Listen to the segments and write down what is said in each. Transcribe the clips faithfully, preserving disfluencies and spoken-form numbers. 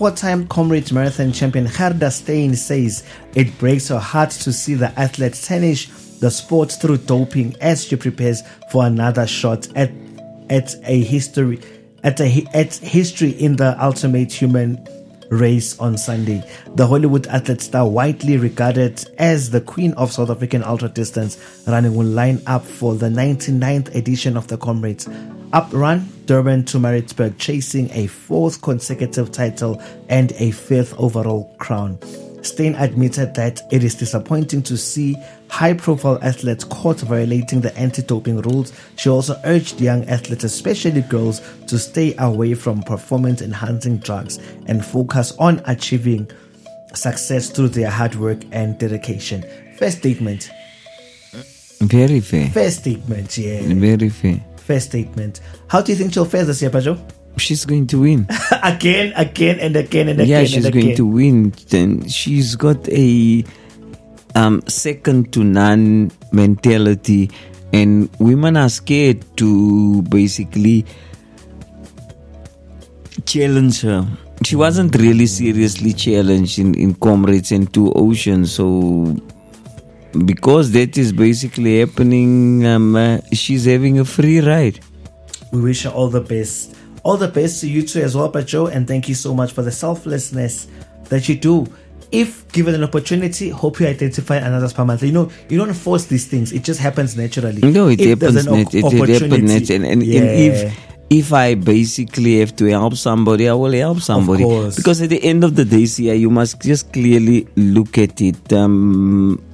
four-time Comrades Marathon champion Gerda Steyn says it breaks her heart to see the athlete tarnish the sport through doping as she prepares for another shot at at a history at a at history in the ultimate human race on Sunday. The Hollywood athlete star, widely regarded as the queen of South African ultra distance running, will line up for the ninety-ninth edition of the Comrades Up Run, Durban to Maritzburg, chasing a fourth consecutive title and a fifth overall crown. Steyn admitted that it is disappointing to see high-profile athletes caught violating the anti-doping rules. She also urged young athletes, especially girls, to stay away from performance-enhancing drugs and focus on achieving success through their hard work and dedication. Fair statement. Very fair. Fair statement, yeah. Very fair. Fair statement. How do you think she'll fare this year, Pajo? She's going to win. again, again, and again, and again. Yeah, she's and going again. to win. Then she's got a um, second to none mentality, and women are scared to basically challenge her. She wasn't really seriously challenged in, in Comrades and Two Oceans, so because that is basically happening, um, uh, she's having a free ride. We wish her all the best. All the best to you too as well, Pajo, and thank you so much for the selflessness that you do. If given an opportunity, hope you identify another spammer. You know, you don't force these things; it just happens naturally. No, it if happens. Nat- it, it happens, nat- and, and, yeah. and if if I basically have to help somebody, I will help somebody. Of course. Because at the end of the day, see, you must just clearly look at it. Um,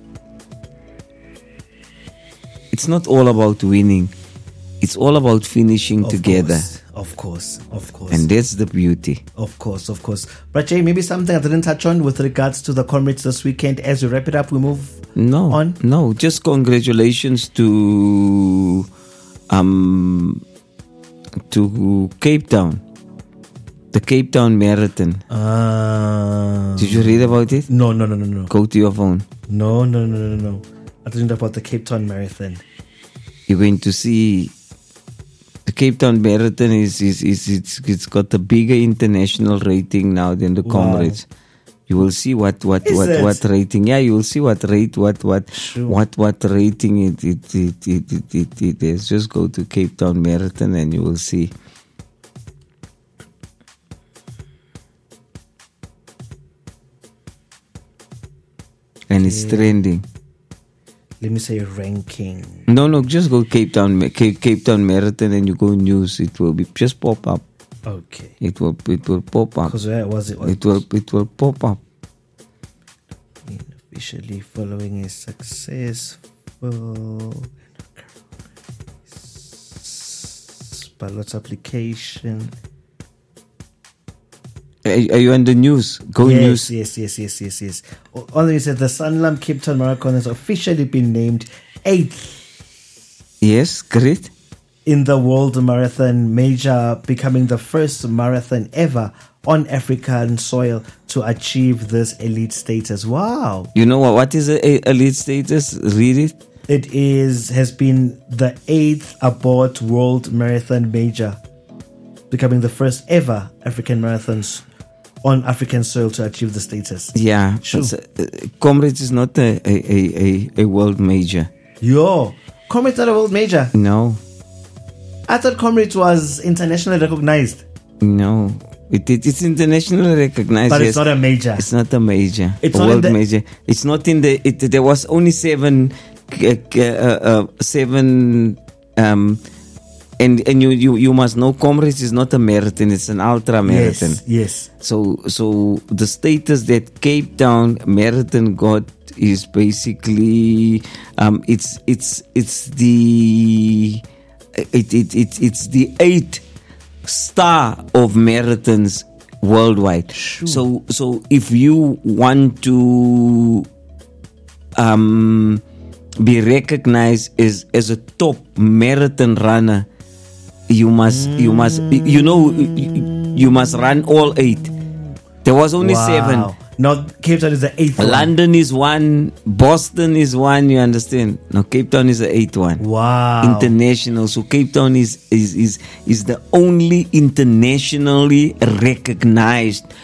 it's not all about winning; it's all about finishing of together. Course. Of course, of course. And that's the beauty. Of course, of course. But Jay, maybe something I didn't touch on with regards to the Comrades this weekend. As we wrap it up, we move no, on. No, just congratulations to um to Cape Town. The Cape Town Marathon. Uh, Did you read about it? No, no, no, no, no. Go to your phone. No, no, no, no, no. I didn't know about the Cape Town Marathon. You're going to see the Cape Town Marathon is, is, is it's it's got a bigger international rating now than the Comrades. Wow. You will see what what is what, it? what rating. Yeah, you will see what rate what what sure. what what rating it it it it it, it, it is. Just go to Cape Town Marathon and you will see. And okay. It's trending. Let me say ranking. No, no, just go Cape Town, Cape, Cape Town Marathon, and you go news. It will be just pop up. Okay. It will, it will pop up. Because where was it? It will, it will pop up. Officially following a successful ballot application. Are, are you on the news? Go yes, news. Yes, yes, yes, yes, yes. All you said, the Sanlam Cape Town Marathon has officially been named eighth. Yes, great. In the World Marathon Major, becoming the first marathon ever on African soil to achieve this elite status. Wow. You know what? What is a, a elite status? Read it. It is has been the eighth abort World Marathon Major, becoming the first ever African marathons on African soil to achieve the status. Yeah, sure. Uh, Comrades is not a, a, a, a world major. Yo, Comrades not a world major? No. I thought Comrades was internationally recognized. No, it, it it's internationally recognized. But yes. It's not a major. It's not a major. It's a not world in the, major. It's not in the. It, there was only seven, uh, uh, seven. Um, And and you, you, you must know, Comrades is not a marathon; it's an ultra marathon. Yes, yes. So so the status that Cape Town Marathon got is basically um it's it's it's the it it, it it's the eighth star of marathons worldwide. Sure. So so if you want to um be recognized as as a top marathon runner, you must you must you know you, you must run all eight. There was only wow. seven. Now Cape Town is the eighth one. London is one, Boston is one, you understand? Now Cape Town is the eighth one. Wow. International. So Cape Town is is is, is the only internationally recognized